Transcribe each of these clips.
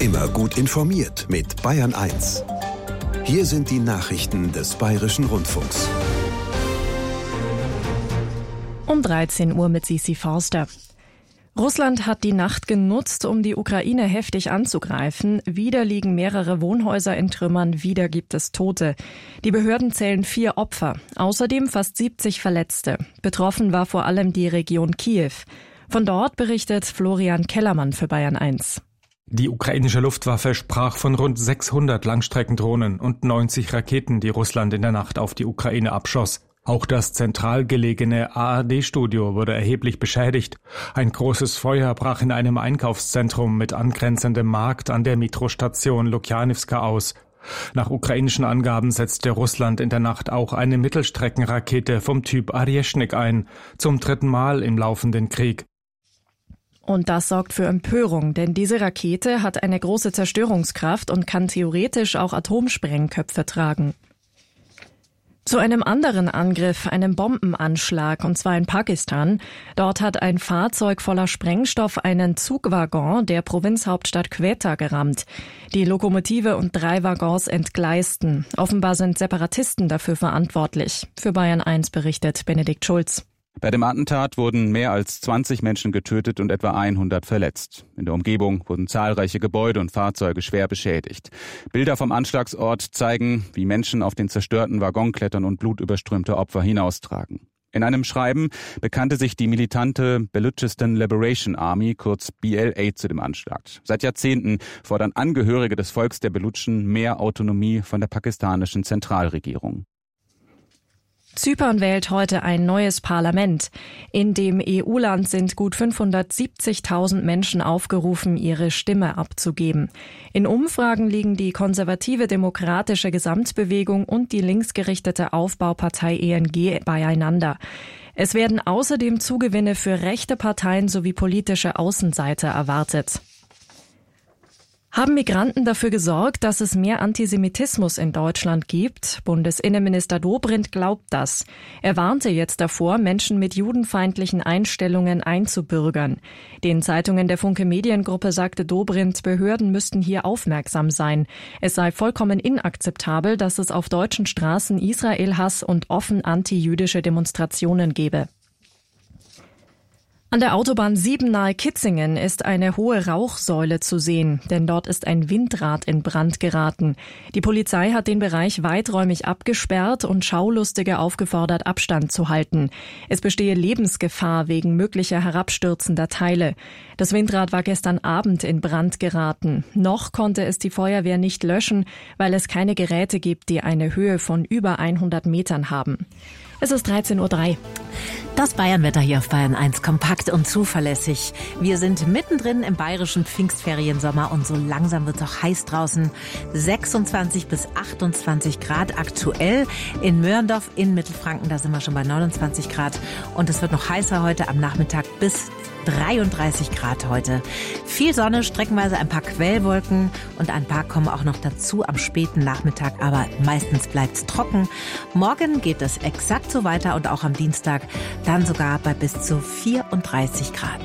Immer gut informiert mit Bayern 1. Hier sind die Nachrichten des Bayerischen Rundfunks. Um 13 Uhr mit Sisi Forster. Russland hat die Nacht genutzt, um die Ukraine heftig anzugreifen. Wieder liegen mehrere Wohnhäuser in Trümmern, wieder gibt es Tote. Die Behörden zählen 4 Opfer, außerdem fast 70 Verletzte. Betroffen war vor allem die Region Kiew. Von dort berichtet Florian Kellermann für Bayern 1. Die ukrainische Luftwaffe sprach von rund 600 Langstreckendrohnen und 90 Raketen, die Russland in der Nacht auf die Ukraine abschoss. Auch das zentral gelegene ARD-Studio wurde erheblich beschädigt. Ein großes Feuer brach in einem Einkaufszentrum mit angrenzendem Markt an der Metrostation Lukjanivka aus. Nach ukrainischen Angaben setzte Russland in der Nacht auch eine Mittelstreckenrakete vom Typ Arjeschnik ein, zum 3. Mal im laufenden Krieg. Und das sorgt für Empörung, denn diese Rakete hat eine große Zerstörungskraft und kann theoretisch auch Atomsprengköpfe tragen. Zu einem anderen Angriff, einem Bombenanschlag, und zwar in Pakistan. Dort hat ein Fahrzeug voller Sprengstoff einen Zugwaggon der Provinzhauptstadt Quetta gerammt. Die Lokomotive und 3 Waggons entgleisten. Offenbar sind Separatisten dafür verantwortlich. Für Bayern 1 berichtet Benedikt Schulz. Bei dem Attentat wurden mehr als 20 Menschen getötet und etwa 100 verletzt. In der Umgebung wurden zahlreiche Gebäude und Fahrzeuge schwer beschädigt. Bilder vom Anschlagsort zeigen, wie Menschen auf den zerstörten Waggon klettern und blutüberströmte Opfer hinaustragen. In einem Schreiben bekannte sich die militante Baluchistan Liberation Army, kurz BLA, zu dem Anschlag. Seit Jahrzehnten fordern Angehörige des Volks der Baluchen mehr Autonomie von der pakistanischen Zentralregierung. Zypern wählt heute ein neues Parlament. In dem EU-Land sind gut 570.000 Menschen aufgerufen, ihre Stimme abzugeben. In Umfragen liegen die konservative Demokratische Gesamtbewegung und die linksgerichtete Aufbaupartei ENG beieinander. Es werden außerdem Zugewinne für rechte Parteien sowie politische Außenseiter erwartet. Haben Migranten dafür gesorgt, dass es mehr Antisemitismus in Deutschland gibt? Bundesinnenminister Dobrindt glaubt das. Er warnte jetzt davor, Menschen mit judenfeindlichen Einstellungen einzubürgern. Den Zeitungen der Funke Mediengruppe sagte Dobrindt, Behörden müssten hier aufmerksam sein. Es sei vollkommen inakzeptabel, dass es auf deutschen Straßen Israel-Hass und offen antijüdische Demonstrationen gebe. An der Autobahn 7 nahe Kitzingen ist eine hohe Rauchsäule zu sehen, denn dort ist ein Windrad in Brand geraten. Die Polizei hat den Bereich weiträumig abgesperrt und Schaulustige aufgefordert, Abstand zu halten. Es bestehe Lebensgefahr wegen möglicher herabstürzender Teile. Das Windrad war gestern Abend in Brand geraten. Noch konnte es die Feuerwehr nicht löschen, weil es keine Geräte gibt, die eine Höhe von über 100 Metern haben. Es ist 13:03 Uhr. Das Bayernwetter hier auf Bayern 1, kompakt und zuverlässig. Wir sind mittendrin im bayerischen Pfingstferiensommer und so langsam wird es auch heiß draußen. 26 bis 28 Grad aktuell. In Möhrendorf in Mittelfranken, da sind wir schon bei 29 Grad. Und es wird noch heißer heute am Nachmittag bis 33 Grad heute. Viel Sonne, streckenweise ein paar Quellwolken und ein paar kommen auch noch dazu am späten Nachmittag, aber meistens bleibt es trocken. Morgen geht es exakt so weiter und auch am Dienstag dann sogar bei bis zu 34 Grad.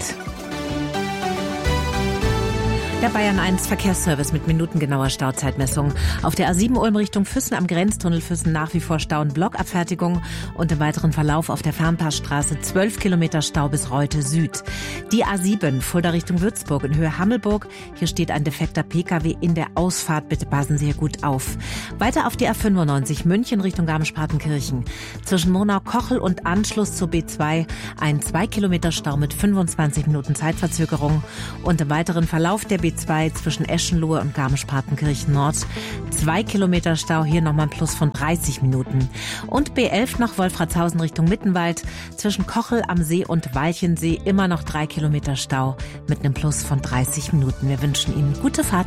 Der Bayern 1 Verkehrsservice mit minutengenauer Stauzeitmessung. Auf der A7 Ulm Richtung Füssen am Grenztunnel Füssen nach wie vor Stau und Blockabfertigung und im weiteren Verlauf auf der Fernpassstraße 12 Kilometer Stau bis Reute Süd. Die A7 Fulda Richtung Würzburg in Höhe Hammelburg. Hier steht ein defekter Pkw in der Ausfahrt. Bitte passen Sie hier gut auf. Weiter auf die A95 München Richtung Garmisch-Partenkirchen. Zwischen Murnau-Kochel und Anschluss zur B2 ein 2 Kilometer Stau mit 25 Minuten Zeitverzögerung und im weiteren Verlauf der B2 zwischen Eschenlohe und Garmisch-Partenkirchen Nord. 2 Kilometer Stau, hier nochmal ein Plus von 30 Minuten. Und B11 nach Wolfratshausen Richtung Mittenwald. Zwischen Kochel am See und Walchensee immer noch 3 Kilometer Stau mit einem Plus von 30 Minuten. Wir wünschen Ihnen gute Fahrt.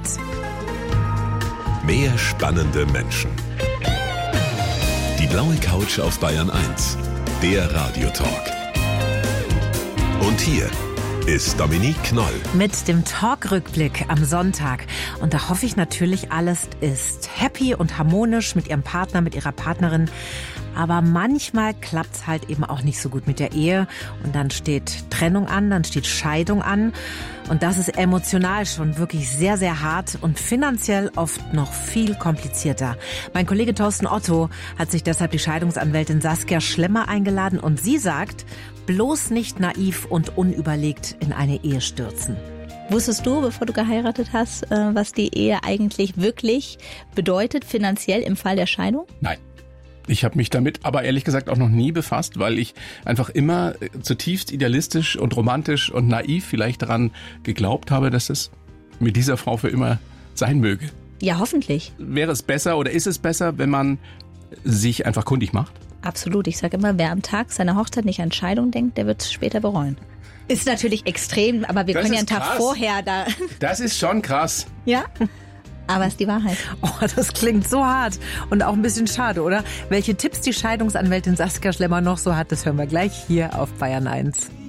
Mehr spannende Menschen. Die blaue Couch auf Bayern 1. Der Radiotalk. Und hier ist Dominique Knoll. Mit dem Talk-Rückblick am Sonntag. Und da hoffe ich natürlich, alles ist happy und harmonisch mit Ihrem Partner, mit Ihrer Partnerin. Aber manchmal klappt's halt eben auch nicht so gut mit der Ehe. Und dann steht Trennung an, dann steht Scheidung an. Und das ist emotional schon wirklich sehr, sehr hart und finanziell oft noch viel komplizierter. Mein Kollege Thorsten Otto hat sich deshalb die Scheidungsanwältin Saskia Schlemmer eingeladen und sie sagt, bloß nicht naiv und unüberlegt in eine Ehe stürzen. Wusstest du, bevor du geheiratet hast, was die Ehe eigentlich wirklich bedeutet, finanziell im Fall der Scheidung? Nein. Ich habe mich damit aber ehrlich gesagt auch noch nie befasst, weil ich einfach immer zutiefst idealistisch und romantisch und naiv vielleicht daran geglaubt habe, dass es mit dieser Frau für immer sein möge. Ja, hoffentlich. Wäre es besser oder ist es besser, wenn man sich einfach kundig macht? Absolut. Ich sage immer, wer am Tag seiner Hochzeit nicht an Scheidung denkt, der wird es später bereuen. Ist natürlich extrem, aber wir können ja einen Tag vorher da... Das ist schon krass. Ja? Aber es ist die Wahrheit. Oh, das klingt so hart und auch ein bisschen schade, oder? Welche Tipps die Scheidungsanwältin Saskia Schlemmer noch so hat, das hören wir gleich hier auf Bayern 1.